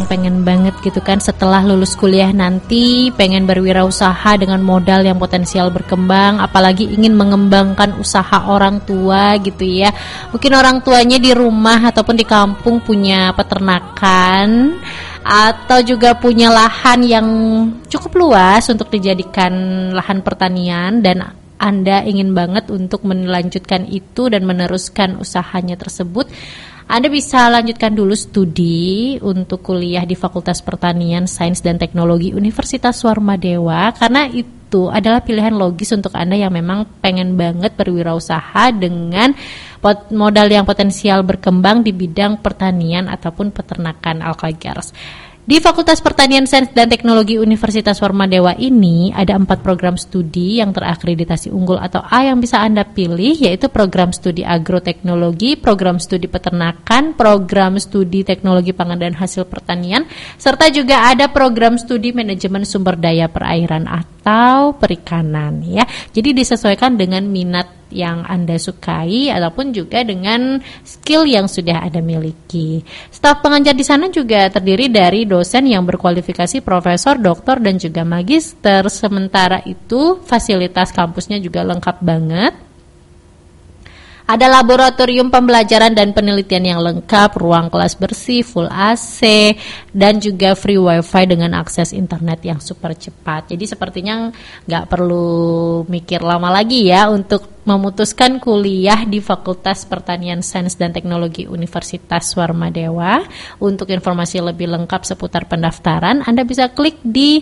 yang pengen banget gitu kan setelah lulus kuliah nanti pengen berwirausaha dengan modal yang potensial berkembang, apalagi ingin mengembangkan usaha orang tua gitu ya. Mungkin orang tuanya di rumah ataupun di kampung punya peternakan atau juga punya lahan yang cukup luas untuk dijadikan lahan pertanian dan Anda ingin banget untuk melanjutkan itu dan meneruskan usahanya tersebut. Anda bisa lanjutkan dulu studi untuk kuliah di Fakultas Pertanian, Sains dan Teknologi Universitas Warmadewa karena itu adalah pilihan logis untuk Anda yang memang pengen banget berwirausaha dengan modal yang potensial berkembang di bidang pertanian ataupun peternakan Alkagars. Di Fakultas Pertanian Sains dan Teknologi Universitas Warmadewa ini ada 4 program studi yang terakreditasi unggul atau A yang bisa Anda pilih, yaitu program studi agroteknologi, program studi peternakan, program studi teknologi pangan dan hasil pertanian, serta juga ada program studi manajemen sumber daya perairan atau perikanan ya. Jadi disesuaikan dengan minat yang Anda sukai ataupun juga dengan skill yang sudah Anda miliki. Staf pengajar di sana juga terdiri dari dosen yang berkualifikasi profesor, doktor dan juga magister. Sementara itu fasilitas kampusnya juga lengkap banget. Ada laboratorium pembelajaran dan penelitian yang lengkap, ruang kelas bersih, full AC, dan juga free wifi dengan akses internet yang super cepat. Jadi sepertinya nggak perlu mikir lama lagi ya untuk memutuskan kuliah di Fakultas Pertanian Sains dan Teknologi Universitas Warmadewa. Untuk informasi lebih lengkap seputar pendaftaran, Anda bisa klik di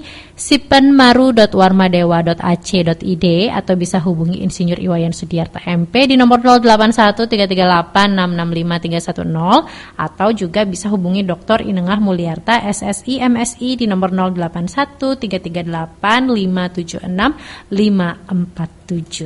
sipenmaru.warmadewa.ac.id atau bisa hubungi Insinyur Iwayan Sudiarta MP di nomor 081338665310 atau juga bisa hubungi Dr. Inengah Mulyarta SSI MSI di nomor 081338576547.